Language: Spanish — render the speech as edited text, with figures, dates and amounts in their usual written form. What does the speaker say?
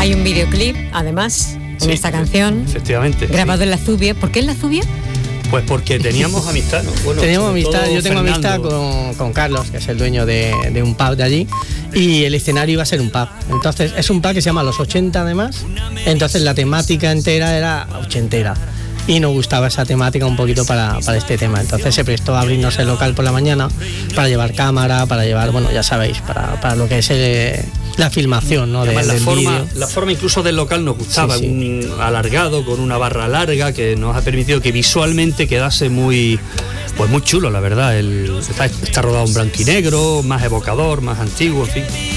Hay un videoclip, además, en esta canción. Efectivamente. Grabado en la Zubia. ¿Por qué en la Zubia? Pues porque teníamos amistad, ¿no? Bueno, teníamos amistad, yo tengo Fernando. amistad con Carlos, que es el dueño de un pub de allí, y el escenario iba a ser un pub. Entonces, es un pub que se llama Los 80 además, entonces la temática entera era ochentera. Y nos gustaba esa temática un poquito para este tema. Entonces se prestó a abrirnos el local por la mañana para llevar cámara, para llevar, bueno, ya sabéis, para lo que es la filmación, ¿no? Además, del vídeo. la forma incluso del local nos gustaba, Sí. un alargado con una barra larga que nos ha permitido que visualmente quedase muy chulo, la verdad. Está rodado en blanco y negro, más evocador, más antiguo, en fin.